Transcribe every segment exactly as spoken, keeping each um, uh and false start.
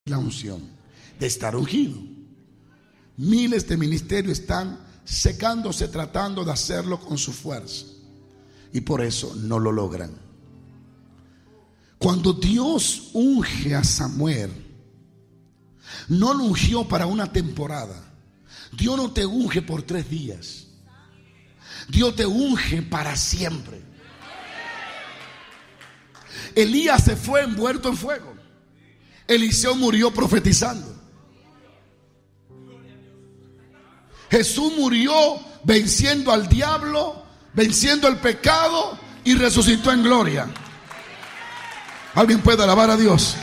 la unción de estar ungido. Miles de ministerios están secándose tratando de hacerlo con su fuerza y por eso no lo logran. Cuando Dios unge a Samuel, no lo ungió para una temporada. Dios no te unge por tres días. Dios te unge para siempre. Elías se fue envuelto en fuego. Eliseo murió profetizando. Jesús murió venciendo al diablo, venciendo el pecado y resucitó en gloria. ¿Alguien puede alabar a Dios?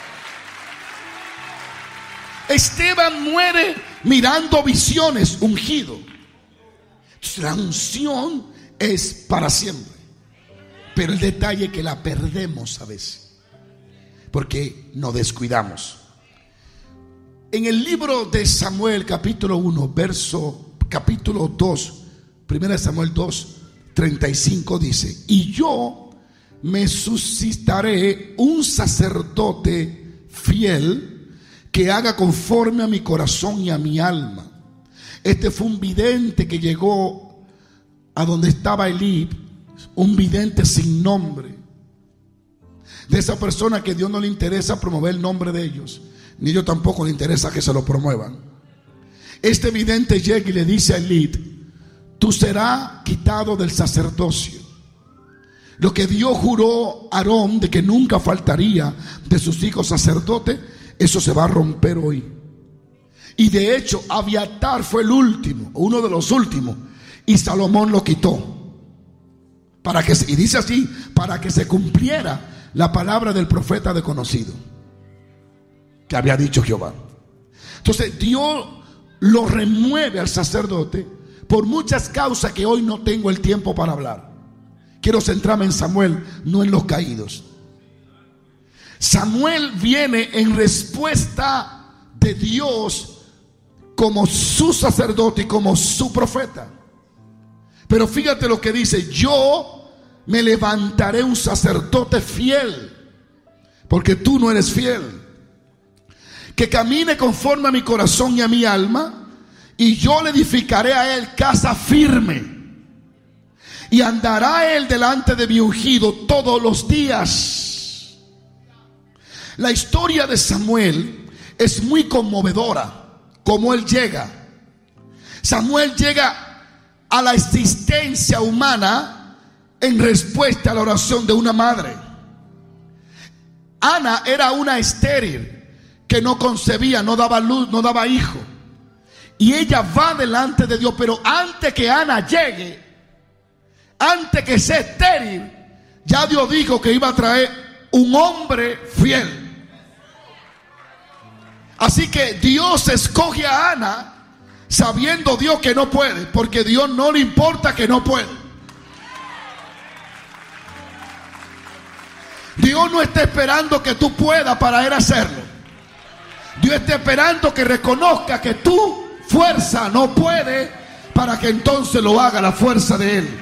Esteban muere mirando visiones, ungido. La unción es para siempre. Pero el detalle es que la perdemos a veces, porque nos descuidamos. En el libro de Samuel, capítulo uno, verso, capítulo dos, primera de Samuel dos, treinta y cinco dice: y yo me suscitaré un sacerdote fiel que haga conforme a mi corazón y a mi alma. Este fue un vidente que llegó a donde estaba Elí, un vidente sin nombre. De esa persona que Dios no le interesa promover el nombre de ellos, ni Dios tampoco le interesa que se lo promuevan. Este vidente llega y le dice a Elí: tú serás quitado del sacerdocio. Lo que Dios juró a Aarón de que nunca faltaría de sus hijos sacerdotes, eso se va a romper hoy. Y de hecho Abiatar fue el último, uno de los últimos, y Salomón lo quitó. Para que, y dice así, para que se cumpliera la palabra del profeta desconocido que había dicho Jehová. Entonces Dios lo remueve al sacerdote por muchas causas que hoy no tengo el tiempo para hablar. Quiero centrarme en Samuel, no en los caídos. Samuel viene en respuesta de Dios como su sacerdote y como su profeta. Pero fíjate lo que dice: yo me levantaré un sacerdote fiel, porque tú no eres fiel, que camine conforme a mi corazón y a mi alma, y yo le edificaré a él casa firme, y andará él delante de mi ungido todos los días. La historia de Samuel es muy conmovedora, como él llega. Samuel llega a la existencia humana en respuesta a la oración de una madre. Ana era una estéril que no concebía, no daba luz, no daba hijo, y ella va delante de Dios. Pero antes que Ana llegue, antes que sea estéril, ya Dios dijo que iba a traer un hombre fiel. Así que Dios escoge a Ana, sabiendo Dios que no puede, porque Dios no le importa que no puede. Dios no está esperando que tú puedas para él hacerlo. Dios está esperando que reconozca que tu fuerza no puede, para que entonces lo haga la fuerza de él.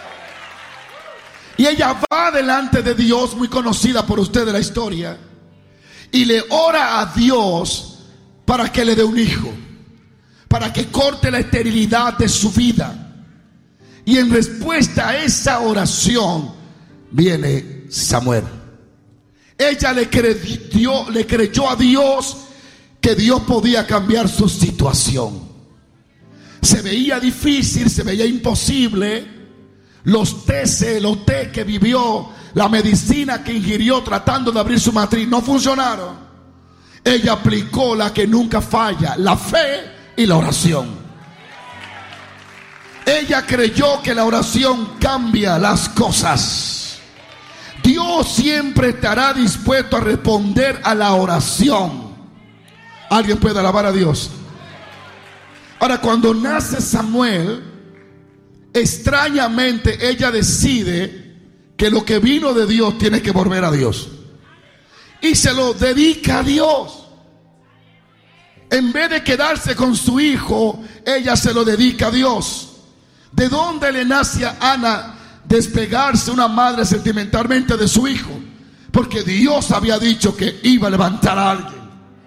Y ella va delante de Dios, muy conocida por ustedes la historia, y le ora a Dios para que le dé un hijo, para que corte la esterilidad de su vida. Y en respuesta a esa oración viene Samuel. Ella le creyó, le creyó a Dios que Dios podía cambiar su situación. Se veía difícil, se veía imposible. Los tés, los té que vivió, la medicina que ingirió tratando de abrir su matriz, no funcionaron. Ella aplicó la que nunca falla, la fe y la oración. Ella creyó que la oración cambia las cosas. Dios siempre estará dispuesto a responder a la oración. ¿Alguien puede alabar a Dios? Ahora, cuando nace Samuel, extrañamente ella decide que lo que vino de Dios tiene que volver a Dios, y se lo dedica a Dios. En vez de quedarse con su hijo, ella se lo dedica a Dios. ¿De dónde le nace a Ana despegarse una madre sentimentalmente de su hijo? Porque Dios había dicho que iba a levantar a alguien.